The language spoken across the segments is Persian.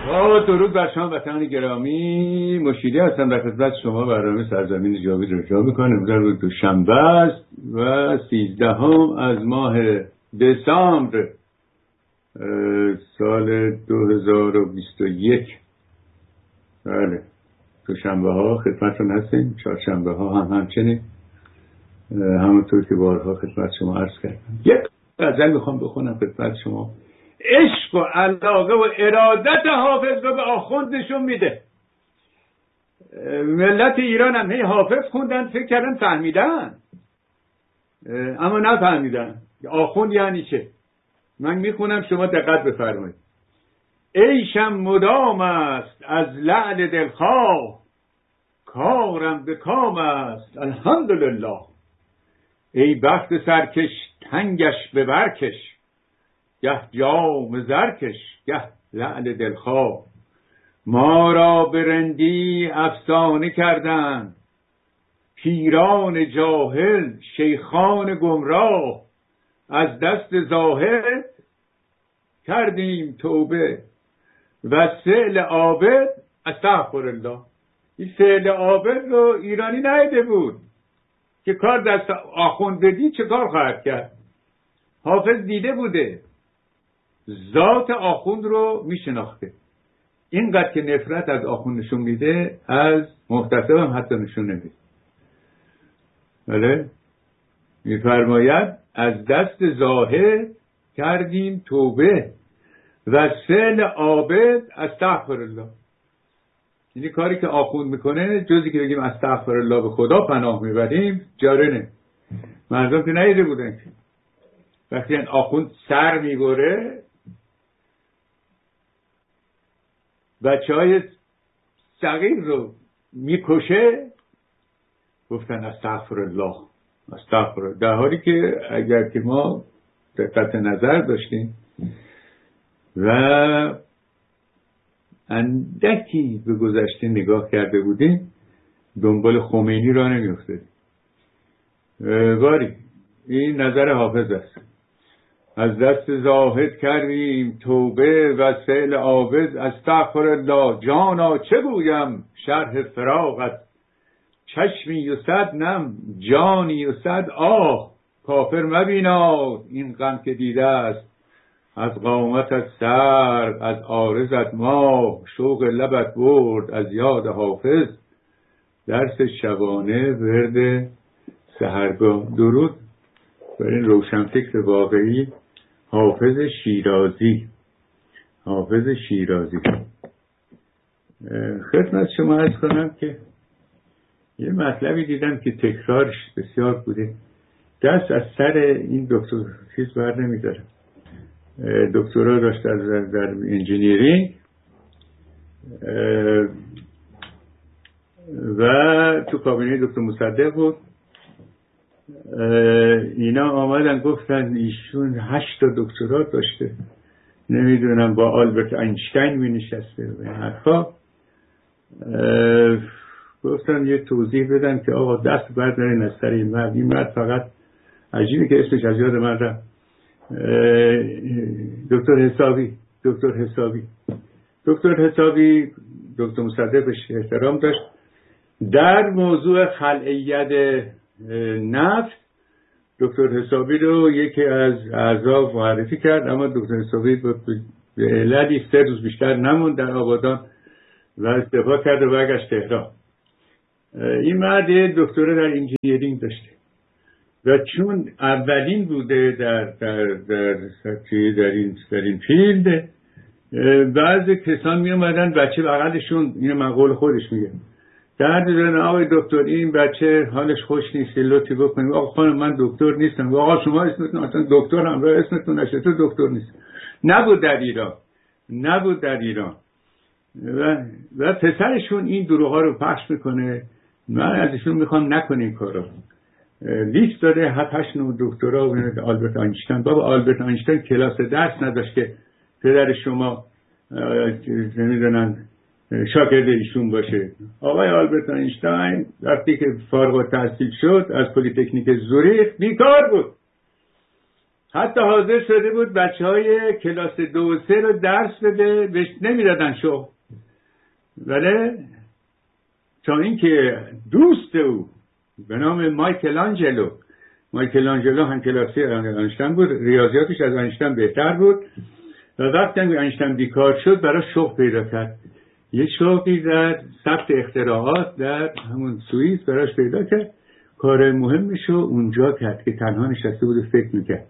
درود بر شما وطنان گرامی. مشیری هستم در خدمت شما. برنامه سرزمین جاوید رو اجرا میکنم. روز دوشنبه است و 13 از ماه دسامبر سال 2021. بله، دوشنبه ها خدمتتون هستیم، چهارشنبه ها هم همچنین. همونطور که بارها خدمت شما عرض کردم، یک غزل میخوام بخونم خدمت شما. عشق و علاقه و ارادت حافظ رو به آخوند نشون میده. ملت ایران هم حافظ خوندن، فکر کردن فهمیدن، اما نفهمیدن آخوند یعنی چه. من میخونم، شما دقت بفرمایید. عیشم مدام است از لعل دلخواه، کارم به کام است الحمدلله. ای بخت سرکش تنگش به برکش، گه جام زرکش گه لعل دلخواه. ما را به رندی افسانه کردند، پیران جاهل شیخان گمراه. از دست زاهد کردیم توبه، و فعل عابد استغفرالله. این فعل عابد رو ایرانی نیده بود که کار دست آخوند بدی چه کار خواهد کرد. حافظ دیده بوده، ذات آخوند رو میشناخته. اینقدر که نفرت از آخوند نشون میده، از محتسب هم حتی نشون نمیده. بله، میفرماید از دست زاهد کردیم توبه، و فعل عابد استغفرالله. یعنی کاری که آخوند میکنه، جزی که بگیم استغفرالله به خدا پناه میبریم، جارنه. مردم که نیده بودن که وقتی این آخوند سر میبره، بچه های صغیر رو میکشه، گفتن استغفرالله استغفرالله. در حالی که اگر که ما دقت نظر داشتیم و اندکی به گذشته نگاه کرده بودیم، دنبال خمینی را نمیافتادیم. باری این نظر حافظ است. از دست زاهد کردیم توبه، و فعل عابد استغفرالله. جانا چه گویم شرح فراقت، چشمی و صد نم جانی و صد آه. کافر مبیناد این غم که دیده است، از قامتت سر از عارضت ماه. شوق لبت برد از یاد حافظ، درس شبانه ورد سحرگاه. درود بر این روشنفکر واقعی، حافظ شیرازی. حافظ شیرازی. خدمت شما عرض کنم که یه مطلبی دیدم که تکرارش بسیار بوده، دست از سر این دکتر چیز بر نمیداره. دکترا داشت در انجینیرینگ و تو کابینه دکتر مصدق بود. اینا آمدن گفتن ایشون 8 دکترا داشته، نمیدونم با آلبرت اینشتین می نشسته و حرفا. گفتن یه توضیح بدن که آقا دست بردارین از سر این مرد. این مرد فقط عجیبه که اسمش از یاد من رفت. دکتر حسابی دکتر مصدق بهش احترام داشت. در موضوع خلعیت نفت دکتر حسابی رو یکی از اعضا معرفی کرد، اما دکتر حسابی به علتی 3 روز بیشتر نموند در آبادان و استعفا کرد و برگشت تهران. این مرد دکترا در انجینیرینگ داشته و چون اولین بوده در این فیلد، بعضی کسان می اومدن بچه بغلشون، اینو من قول خودش میگه، درد دارن آقای دکتر این بچه حالش خوش نیست، لطفی بکنید. آقا خانم من دکتر نیستم. آقا شما اسمتون اصلا دکتر هم اسمتون نشه، تو دکتر نیست. نبود در ایران. و پسرشون این دروغ ها رو پخش میکنه. من ازشون میخوام نکنین کارا. لیست داره 7-8 دکترا و آلبرت اینشتین. بابا آلبرت اینشتین کلاس درس نداشت که پدر شما نمیدونن شاگرد ایشون باشه. آقای آلبرت اینشتین وقتی که فارغ التحصیل شد از پلی‌تکنیک زوریخ بیکار بود. حتی حاضر شده بود بچه‌های کلاس 2 و 3 رو درس بده، بهش نمیدادن شغل. ولی تا اینکه دوست او به نام مایکلانجلو هم کلاسی اینشتین بود، ریاضیاتش از اینشتین بهتر بود و وقتی اینشتین بیکار شد برای شغل پیدا کرد. یه شغلی در ثبت اختراعات در همون سوئیس براش پیدا کرد، کار مهمشو اونجا کرد که تنها نشسته بود و فکر میکرد.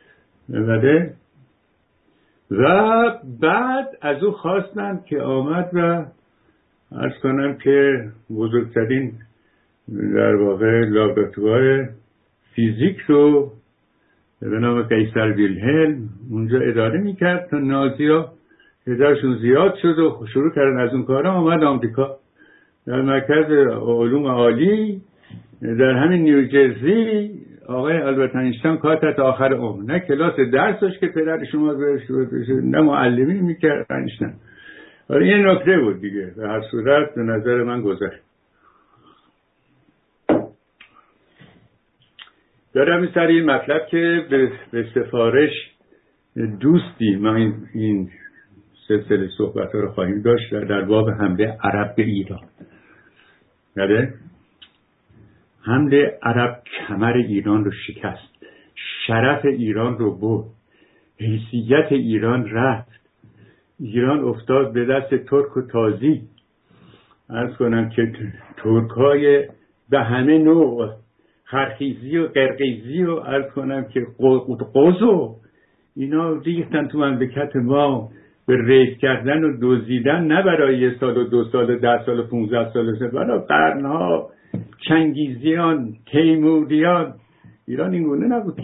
و بعد از او خواستن که آمد و عرض کنم که بزرگترین در واقع لابراتوار فیزیک رو به نام قیصر ویلهلم اونجا اداره میکرد تا نازی‌ها تعدادشون زیاد شد و شروع کردن از اون کارا. آمد آمریکا در مرکز علوم عالی در همین نیوجرسی. آقای آلبرت اینشتین کار تا آخر عمر نه کلاس درس داشت که پدر شما نه معلمی میکرد اینشتین. آره این نکته بود دیگه. به هر صورت به نظر من گذشت. دارم سر این مطلب که به سفارش دوستی من این سلسله صحبت رو خواهیم داشت در باب حمله عرب به ایران. بله، حمله عرب کمر ایران رو شکست، شرف ایران رو برد، حیثیت ایران رفت، ایران افتاد به دست ترک و تازی. عرض کنم که ترکای به همه نوع خرخیزی و قرقیزی و عرض کنم که قوزو اینا ریختن تو مملکت ما به ریف کردن و دزدیدن، نه برای 1 سال و 2 سال و 10 سال و 15 سال، برای قرنها. چنگیزیان، تیموریان، ایران اینگونه نبود.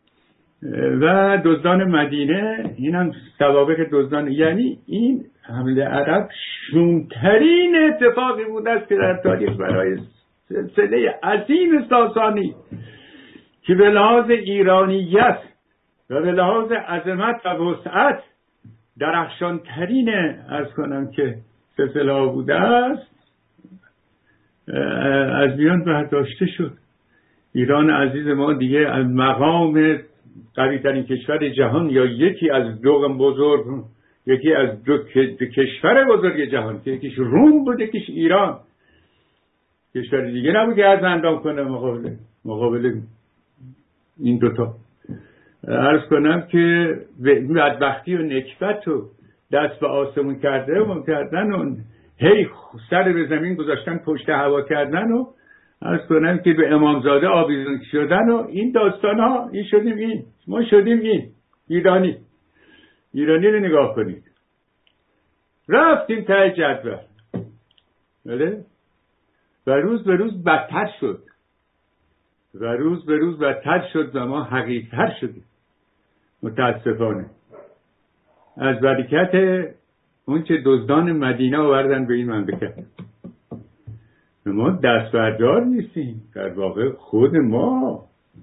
و دزدان مدینه، این هم سوابق دزدان. یعنی این حمله عرب شومترین اتفاقی بود است که در تاریخ برای سلسله عظیم ساسانی که به لحاظ ایرانیت و به لحاظ عظمت و وسعت درخشانترین از کنم که سلسله ها بوده است از میان برداشته شد. ایران عزیز ما دیگه از مقام قوی ترین کشور جهان یا یکی از دو بزرگ، یکی از دو کشور بزرگ جهان که یکیش روم بود یکیش ایران، کشور دیگه نبود که از اندام کنه مقابل این دوتا. عرض کنم که بدبختی و نکبت و دست به آسمون کردن و هی سر به زمین گذاشتن پشت هوا کردن و عرض کنم که به امامزاده آویزون شدن و این داستان ها. این شدیم این، ما شدیم این. ایرانی رو نگاه کنید، رفتیم ته جدول. بله؟ و روز به روز بدتر شد و ما حقیقتر شدیم متاسفانه. از برکت اون چه دزدان مدینه آوردن به این مملکت. ما دست بردار نیستیم، در واقع خود ما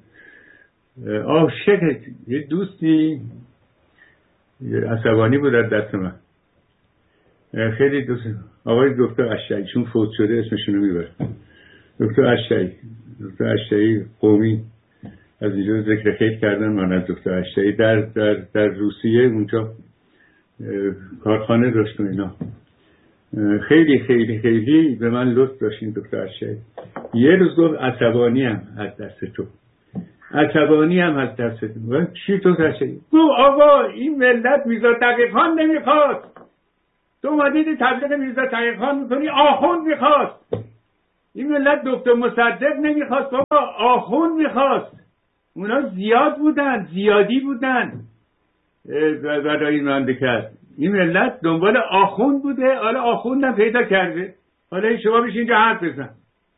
عاشق. یه دوستی عصبانی بود در دست من، خیلی دوست، آقای دکتر اشعی، چون فوت شده اسمشونو میبرم. دکتر اشعی قومی از اینجا ذکر خیر کردن. من از دکتر اشعی در روسیه اونجا کارخانه داشت و اینا. خیلی خیلی خیلی به من لطف داشتین دکتر اشعی. یه روز گفت عصبانیم از دست تو. چی تو اشعی؟ گفت آقا این ملت میرزا تقی خان نمیخواست، تو اومدید تبلیغ میرزا تقی خان میکنی، آخوند میخواست. این ملت دکتر مصدق نمیخواست بابا، آخوند میخواست. اونا زیادی بودن برای این مملکت. این ملت دنبال آخوند بوده، حالا آخوندم پیدا کرده. حالا شما بشین اینجا حرف بزن.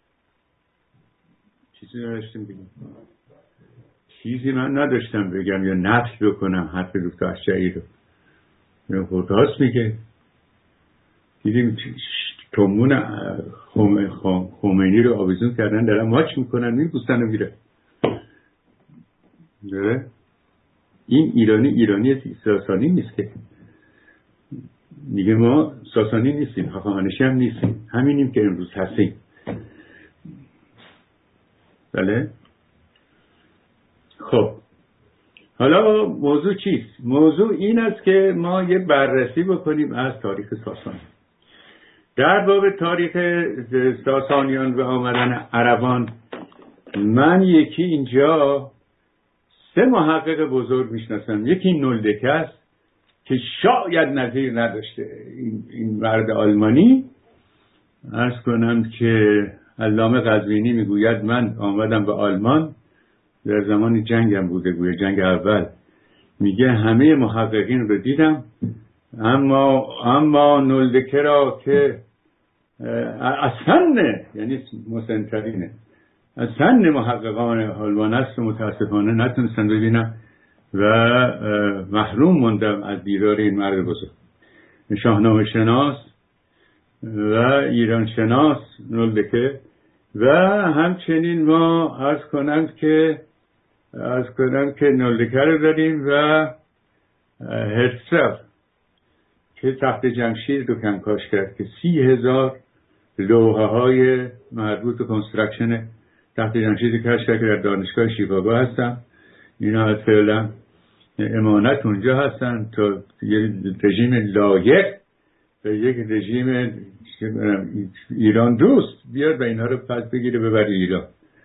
چیزی من نداشتم بگم یا نفی بکنم حرف دکتر اشعی رو. یا خودهاست میگه. دیدیم تومون خمینی رو آویزون کردن، دارن ماچ میکنن، میبوستن و میره. این ایرانی ساسانی نیست که. میگه ما ساسانی نیستیم، هخامنشی هم نیستیم، همینیم که امروز هستیم. بله. خب حالا موضوع چیست؟ موضوع این است که ما یه بررسی بکنیم از تاریخ ساسانی. در باب تاریخ ساسانیان و آمدن عربان، من یکی اینجا 3 محقق بزرگ میشناسم. یکی نولدکه است که شاید نظیر نداشته. این مرد آلمانی، عرض کنم که علامه قزوینی میگوید من آمدم به آلمان در زمان جنگم بوده، گویا جنگ اول، میگه همه محققین رو دیدم اما نولدکه را که اصلا یعنی مسنترینه اصلا محققان آلمان است، متاسفانه نتونستم ببینم و محروم موندم از دیدار این مرد بزرگ. شاهنامه شناس و ایران شناس نولدکه، و همچنین ما عرض کنم که نولدکه رو داریم و هرتزل که تخت جمشید رو کنکاش کرد که 30,000 لوحه های مربوط به کنسترکشن تخت جمشید کشف کرد که در دانشگاه شیکاگو هستن. اینا فعلا امانت اونجا هستن تا یک رژیم لایق و یک رژیم ایران دوست بیاد و اینها رو پس بگیره ببره ایران.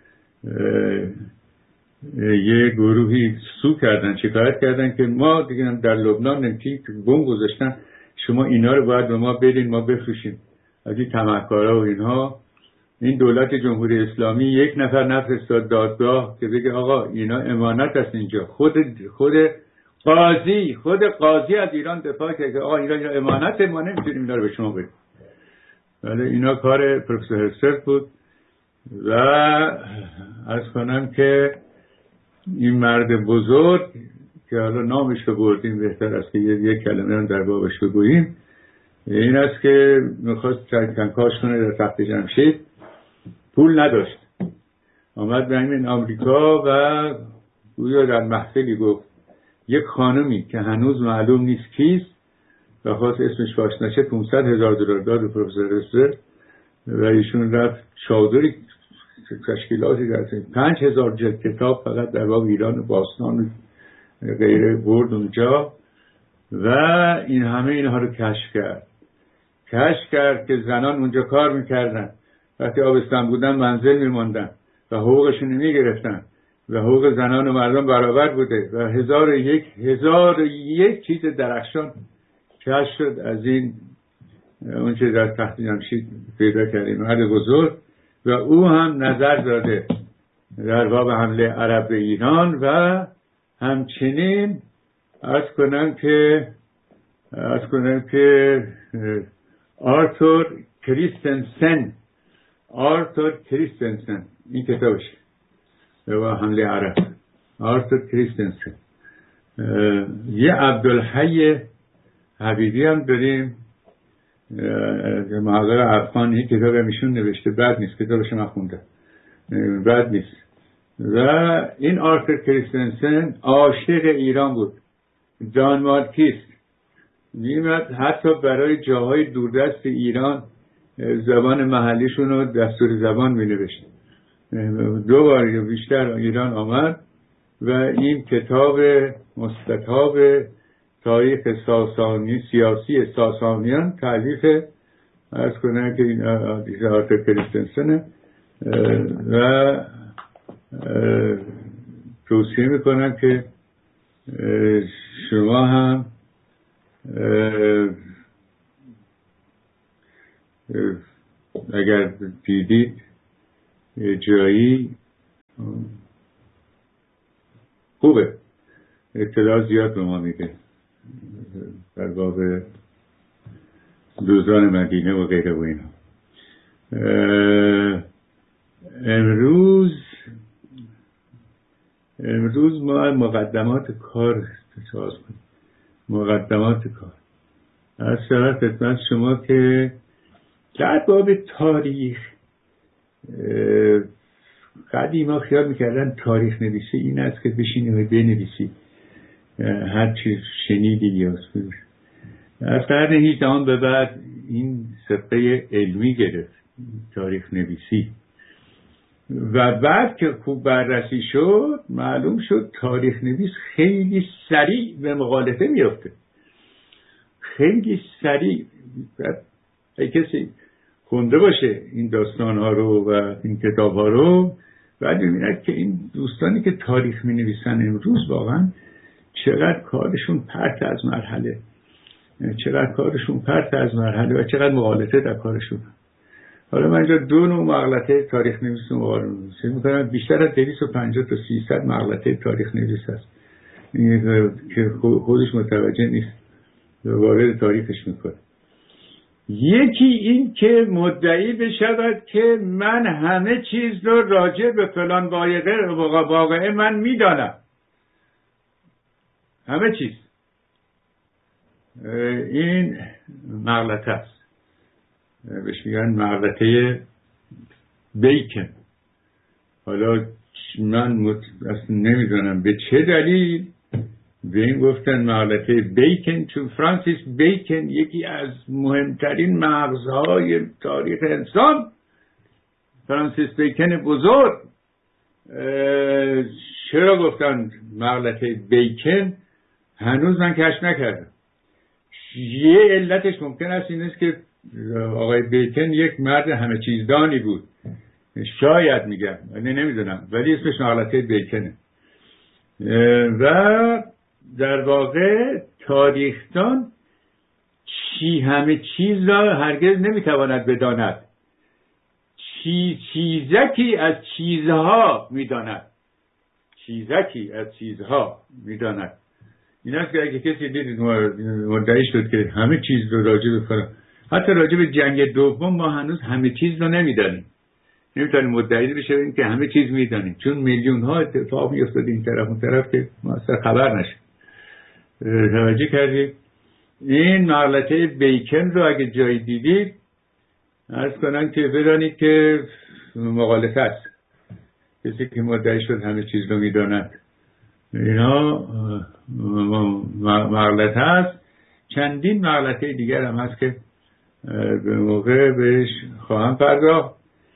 یه گروهی شکایت کردن که ما دیگه در لبنان نمیتونیم بمب گذاشتن، شما اینا رو باید به ما بدین ما بفروشیم. از این طمعکارا و اینها این دولت جمهوری اسلامی 1 نفر نفرستاد دادگاه که بگه آقا اینا امانت است. اینجا خود قاضی از ایران دفاع کرد که آقا اینا امانت، ما نمیتونیم اینا رو به شما بدیم. ولی اینا کار پروفسور هرسرت بود و عرض کنم که این مرد بزرگ که حالا نامش رو بردیم بهتر است که یک کلمه هم در بابش بگوییم، این است که میخواست کنکاش کنه در تخت جمشید، پول نداشت، آمد به همین آمریکا و گویا در محفلی گفت یک خانمی که هنوز معلوم نیست کیست و خواست اسمش فاش نشه $500,000 داد به پروفسور هرسرت و ایشون رفت چادری تشکیلاتی در 5,000 جلد کتاب فقط در باب ایران و باستان غیره برد اونجا و این همه اینها رو کشف کرد که زنان اونجا کار میکردن، وقتی آبستن بودن منزل میموندن و حقوقشون میگرفتن و حقوق زنان و مردان برابر بوده و هزار و یک چیز درخشان کشف شد از این اون چه در تخت جمشید پیدا کردیم مرد بزرگ. و او هم نظر داده در باب حمله عرب به ایران و همچنین عرض کنم که آرتور کریستنسن این کتابش و حمله عرب، آرتور کریستنسن. یه عبدالحی حبیبی هم داریم، محقق افغان، این کتاب همیشون نوشته، بد نیست، کتابش من خوندم، بد نیست. و این آرتور کریستنسن عاشق ایران بود، دانمارکیست، میمد حتی برای جاهای دوردست ایران زبان محلیشون رو دستور زبان می نوشت. 2 بار یا بیشتر ایران آمد و این کتاب مستطاب تاریخ سیاسی ساسانیان تالیف عرض کنم که این آرتور کریستنسن و توصیه میکنم که شما هم اگر دیدید جایی خوبه، اطلاع زیاد به ما میده در باب دوزان مدینه و غیره و اینا. امروز ما مقدمات کار تجاوز کنیم. مقدمات کار از شرف خدمت شما که در باب تاریخ قدیما خیال میکردن تاریخ نویسی این است که بشینی و بنویسی هر چیز شنیدی یا از قرن 18 به بعد این سبقه علمی گرفت تاریخ نویسی. و بعد که خوب بررسی شد معلوم شد تاریخ نویس خیلی سریع به مغالطه میفته، خیلی سریع. اگه کسی خونده باشه این داستان ها رو و این کتاب ها رو بعد می‌بیند که این دوستانی که تاریخ می نویسن امروز واقعا چقدر کارشون پرت از مرحله، و چقدر مغالطه در کارشون. حالا من اینجا 2 نوع مغالطه تاریخ نویس رو مغالطه می‌کنم. بیشتر از 250 تا 300 مغالطه تاریخ نویس هست که خودش متوجه نیست وارد تاریخش میکنه. یکی این که مدعی بشود که من همه چیز رو راجع به فلان واقعه من میدانم، همه چیز. این مغلطه است، بهش میگن مغلطه بیکن. حالا من اصلا نمیدونم به چه دلیل به این گفتن مغلطه بیکن، چون فرانسیس بیکن یکی از مهمترین مغزهای تاریخ انسان، فرانسیس بیکن بزرگ. چرا گفتن مغلطه بیکن هنوز من کشف نکردم. یه علتش ممکن است این است که آقای بیکن یک مرد همه چیزدانی بود، شاید میگم نمیدونم، ولی اسمش مغلطه بیکنه. و در واقع تاریخدان همه چیز را هرگز نمیتواند بداند، چیزکی از چیزها میداند، این است که اگه کسی دید مدعی شد که همه چیز رو راجع به حتی راجع به جنگ دوم ما هنوز همه چیز رو نمیدانیم، نمیتونیم مدعی بشه این که همه چیز میدانیم، چون میلیون ها اتفاق میافتاد این طرف اون طرف که ما اصلا خبر نشه. توجه کردید؟ این مغلطه بیکن رو اگه جایی دیدید عرض کنن که بدانید که مغالطه است. کسی که مدعی شد همه چیز رو میداند، اینا مغلطه است. چندین مغلطه دیگر هم هست که به موقع بهش خواهم پرداخت.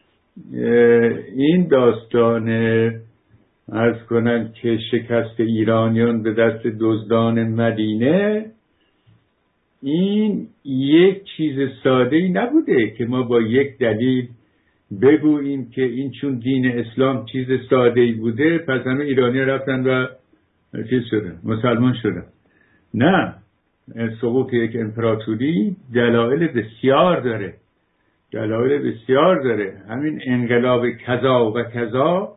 این داستان عرض کنن که شکست ایرانیان به دست دزدان مدینه، این یک چیز ساده ای نبوده که ما با یک دلیل بگوییم که این چون دین اسلام چیز ساده ای بوده پس همه ایرانی رفتن و چیز شدن، مسلمان شدن. نه، سقوط یک امپراتوری دلایل بسیار داره. همین انقلاب کذا و کذا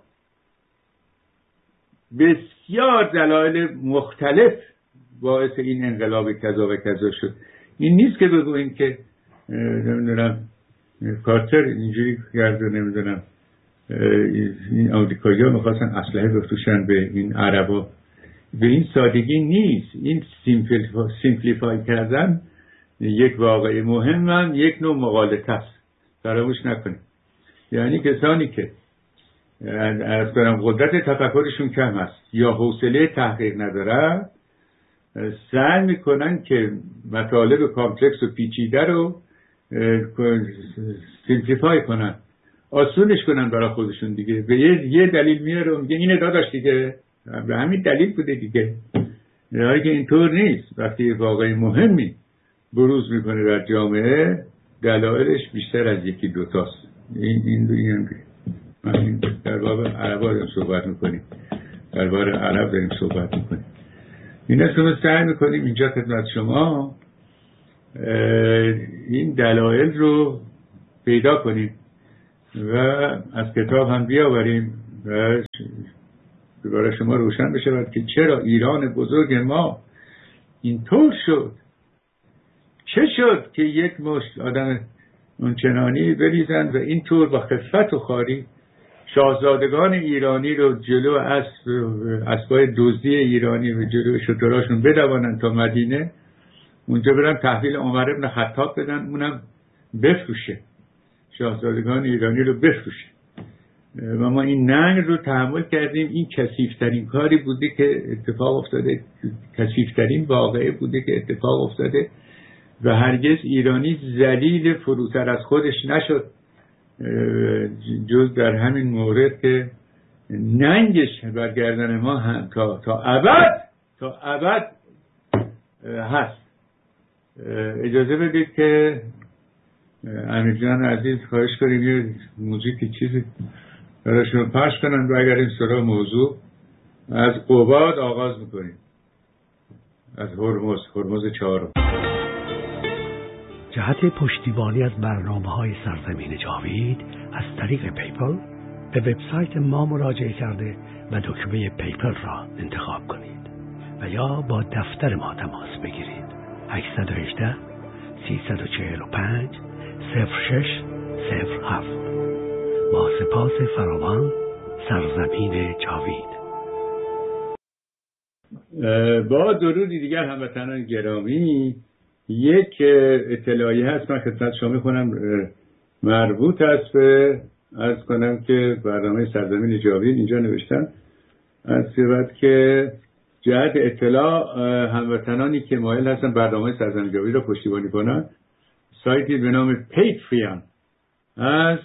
بسیار دلایل مختلف باعث این انقلاب کذا و کذا شد. این نیست که بگوییم که نمیدونم کارتر اینجوری کرد و نمیدونم این آمریکایی ها میخواستن اسلحه بفروشن به این عربا. به این سادگی نیست. این سیمپلیفای کردن یک واقعه مهم هم یک نوع مغالطه است، فراموش نکنید. یعنی کسانی که از قدرت تفکرشون کم است یا حوصله تحقیق ندارن سعی میکنن که مطالب کامپلکس و پیچیده رو سیمپلیفای کنن، آسونش کنن برای خودشون دیگه. به یه دلیل میاره و میگه این داداش دیگه به همین دلیل بوده دیگه. یعنی که اینطور نیست. وقتی واقعی مهمی بروز میکنه در جامعه دلایلش بیشتر از یکی دوتاست. این در باب عرب داریم صحبت میکنیم، در باب عرب داریم صحبت میکنیم. این است که سعی میکنیم اینجا خدمت شما این دلایل رو پیدا کنیم و از کتاب هم بیاوریم و برای شما روشن بشه که چرا ایران بزرگ ما اینطور شد. چه شد که یک مشت آدم اونچنانی بریزن و اینطور با خفت و خاری شاهزادگان ایرانی رو جلو اسبای دزدی ایرانی و جلو شتراشون بدوانن تا مدینه، اونجا برن تحویل عمر ابن خطاب بدن، اونم بفروشه، شاهزادگان ایرانی رو بفروشه. و ما این ننگ رو تحمل کردیم. این کثیف‌ترین کاری بوده که اتفاق افتاده، کثیف‌ترین واقعه بوده که اتفاق افتاده و هرگز ایرانی ذلیل فروتر از خودش نشد جز در همین مورد که ننگش بر گردن ما هم تا ابد هست. اجازه بدید که امیر جان عزیز خواهش کنیم یه موزیکی چیزی براشون پخش کنن و اگر این سراغ موضوع از قباد آغاز میکنیم، از هرمز 4. جهت پشتیبانی از برنامه‌های سرزمین جاوید از طریق پیپل به وبسایت ما مراجعه کرده و دکمه پیپل را انتخاب کنید و یا با دفتر ما تماس بگیرید. 818 345 0607. با سپاس فراوان، سرزمین جاوید. با درودی دیگر هموطنان گرامی، یک اطلاعیه هست من خدمت شما میخونم، مربوط است به عرض کنم که برنامه سرزمین جاوید. اینجا نوشتم از صورت که جهت اطلاع هموطنانی که مایل هستن برنامه سرزمین جاوید را پشتیبانی کنن، سایتی به نام پیتریون از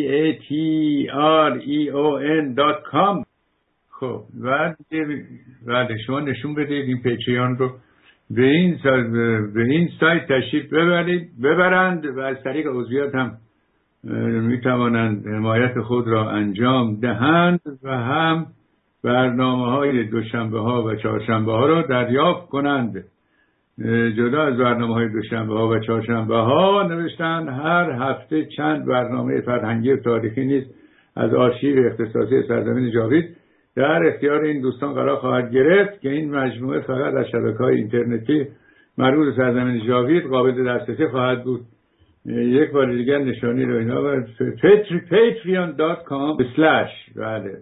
patreon.com. خب بعد شما نشون بدید این پیتریون رو به این سایت تشریف ببرند و از طریق عضویت هم میتوانند حمایت خود را انجام دهند و هم برنامه‌های دوشنبه‌ها و چهارشنبه‌ها را دریافت کنند. جدا از برنامه‌های دوشنبه‌ها و چهارشنبه‌ها نوشتن هر هفته چند برنامه فرهنگی و تاریخی نیز از آرشیو اختصاصی سرزمین جاوید در اختیار این دوستان قرار خواهد گرفت که این مجموعه فقط از شبکه‌های اینترنتی مربوط به سرزمین جاوید قابل دسترسی خواهد بود. یک بار دیگر نشانی رو اینا و patreon.com/ بله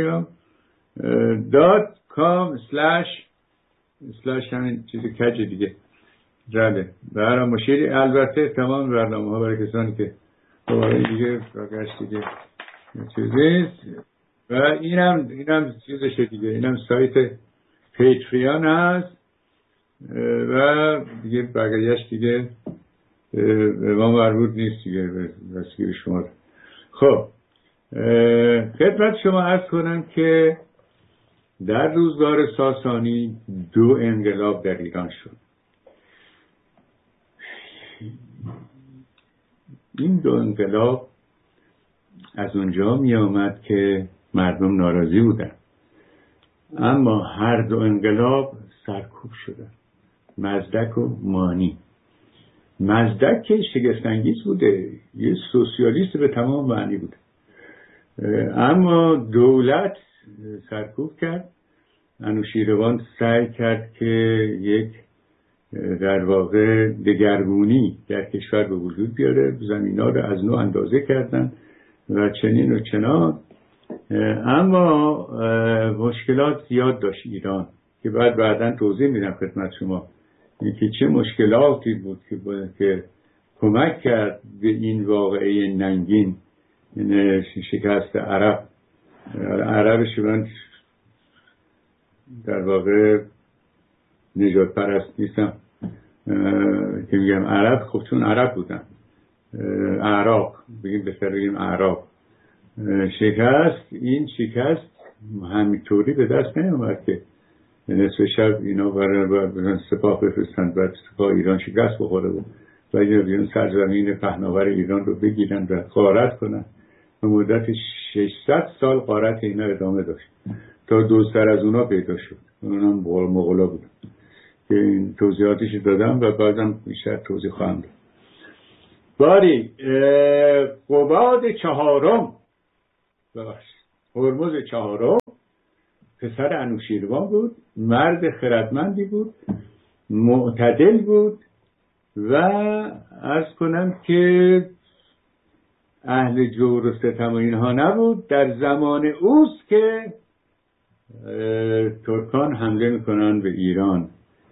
patreon.com/ همین چیزی کج دیگه بله برای مشیری. البته تمام برنامه‌ها برای کسانی که دوباره دیگه راگشت دیگه چیزیست و اینم چیزشه دیگه، اینم سایت پیتریون هست و دیگه بقیه‌اش دیگه به ما مربوط نیست دیگه، واسه به شما. خب خدمت شما عرض کنم که در روزگار ساسانی 2 انقلاب در ایران شد. این 2 انقلاب از اونجا می آمد که مردم ناراضی بودن، اما هر 2 انقلاب سرکوب شدن. مزدک و مانی. مزدک که شگفت‌انگیز بوده، یه سوسیالیست به تمام معنی بوده، اما دولت سرکوب کرد. انوشیروان سعی کرد که یک در واقع دگرگونی در کشور به وجود بیاره، زمینا رو از نو اندازه کردن و چنین و چنان، اما مشکلات زیاد داشت ایران که بعداً توضیح میدم خدمت شما که چه مشکلاتی بود که کمک کرد به این واقعه ننگین، این شکست عربش. من در واقع نجات پرست نیستم که میگم عرب، خب چون عرب بودن، عراق بگیم عراق این شکست همینطوری به دست نیامد که نصف شب اینا برای سپاه بفرستند و سپاه ایران شکست بخوره بود و این سرزمین پهناور ایران رو بگیرن و غارت کنن. به مدت 600 سال غارت اینا ادامه داشت تا 2 سر از اونا پیدا شد، اونم مغولا بودن که این توضیحاتش دادم و بعدم بیشتر توضیح خواهم داد. باری قباد 4 هرمز 4 پسر انوشیروان بود، مرد خردمندی بود، معتدل بود و عرض کنم که اهل جور و ستم و اینها نبود. در زمان اوست که ترکان حمله میکنن به ایران،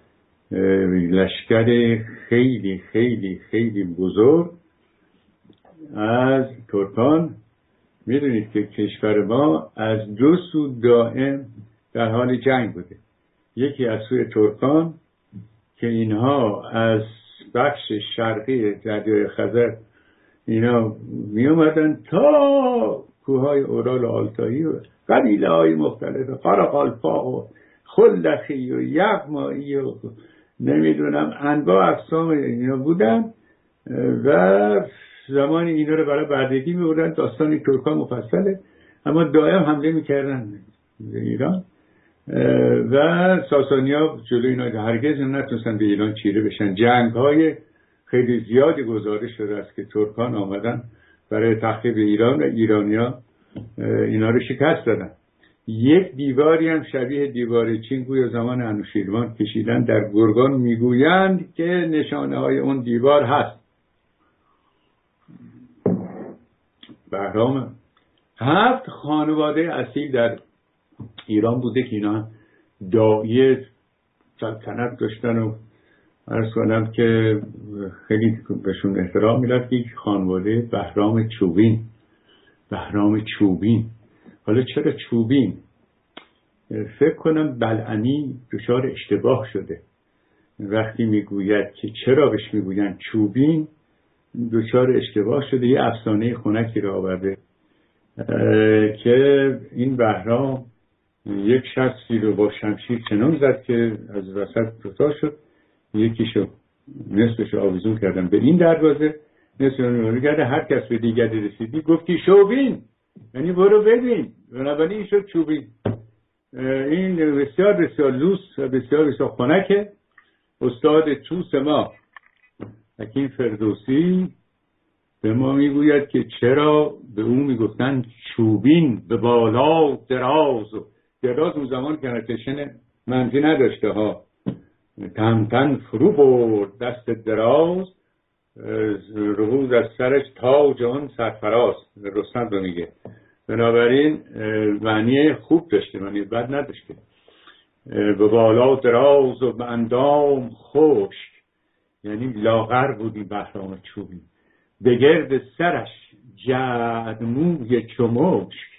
لشکر خیلی خیلی خیلی بزرگ از ترکان. میدونید که کشور ما از 2 سو دائم در حال جنگ بوده. یکی از سوی ترکان که اینها از بخش شرقی دریای خزر اینا می اومدن تا کوههای اورال و آلتایی و قبیله های مختلف، قرقالپا و خلخی و یغمایی و نمیدونم انواع اقسام اینا بودن و زمان اینا رو برای بردگی می بردن. داستان ترکان مفصله، اما دائم حمله میکردن به ایران و ساسانیا جلوی اینا هرگز نتونستن به ایران چیره بشن. جنگ های خیلی زیادی گزارش شده است که ترکان آمدن برای تخریب ایران و ایرانیا اینا رو شکست دادن. یک دیواری هم شبیه دیوار چین گویا زمان انوشیروان کشیدن در گرگان، میگویند که نشانه های اون دیوار هست. بهرام 7 خانواده اصیل در ایران بوده که اینا داعی سلطنت داشتن و عرض کنم که خیلی بهشون احترام می‌رفت. یک خانواده بهرام چوبین. بهرام چوبین. حالا چرا چوبین؟ فکر کنم بلعمی دچار اشتباه شده وقتی میگوید که چرا بهش میگوین چوبین، دچار اشتباه شده. یه افسانه خنکی رو آورده که این بهرام یک شخصی رو با شمشیر چنان زد که از وسط دوتا شد، یکیشو نصفش آویزون کردن به این دروازه، نصفش رو کرده. هر کس به دیگری رسیدی گفتی شوبین، یعنی برو ببین، بنابراین این شد چوبین. این بسیار بسیار لوس و بسیار بسیار خنکه. استاد توس ما حکیم فردوسی به ما میگوید که چرا به اون میگفتن چوبین، به بالا دراز. و دراز اون زمان کنتشن منفی نداشته ها، تمتن فرو برد دست دراز، رهوز از سرش تاج آن سرفراز. رستم رو میگه. بنابراین معنی خوب داشته، معنی بد نداشته. به بالا دراز و به اندام خشک، یعنی لاغر بودی بهرام چوبین. به گرد سرش جعد موی چمشک،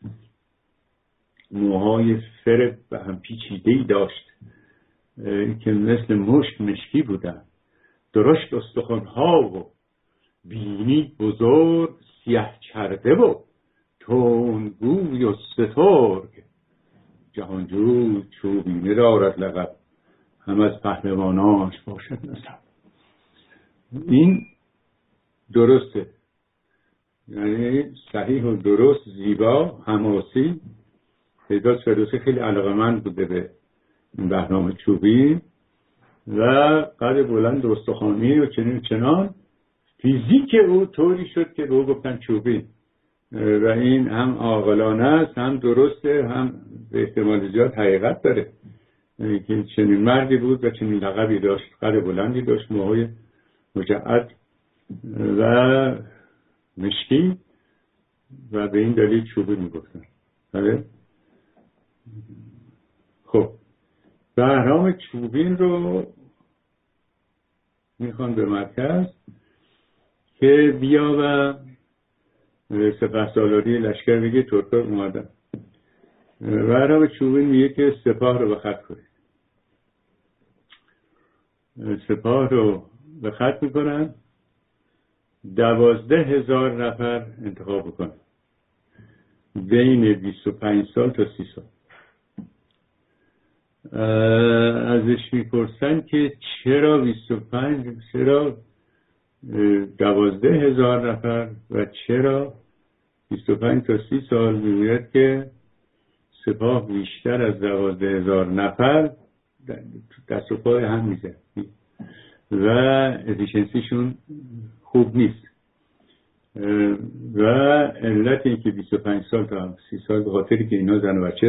موهای فر به هم پیچیده‌ای داشت که مثل مشک مشکی بودن. درشت استخوان‌ها و بینی بزرگ سیه چرده و تندگوی و سترگ. جهانجوی چوبینه دارد لقب، هم از پهلواناش باشد نسب. این درسته، یعنی صحیح و درست، زیبا، حماسی. پیداست فردوسی خیلی علاقه‌مند بوده به بهرام چوبین و قد بلند استخوانی و چنان. فیزیک او طوری شد که به او گفتن چوبین و این هم عاقلانه است، هم درسته، هم به احتمال زیاد حقیقت داره که چنین مردی بود و چنین لقبی داشت. قد بلندی داشت، موهای مجعد و مشکی و به این دلیل چوبین میگفتن. بله. خب بهرام چوبین رو میخوان به مرکز که بیا و سپهسالاری لشکر بگه ترکا اومدن. بهرام چوبین میگه که سپاه رو به خط کنید. سپاه رو به خط میکنن، 12,000 نفر انتخاب بکنن بین 25 سال تا 30 سال. ازش میپرسن که چرا 25، چرا 12,000 نفر و چرا 25 تا 30 سال؟ میگوید که سپاه بیشتر از 12,000 نفر دست و پای هم میزن و افیشنسیشون خوب نیست و علت این که 25 سال تا 30 سال به خاطری که اینا زن و بچه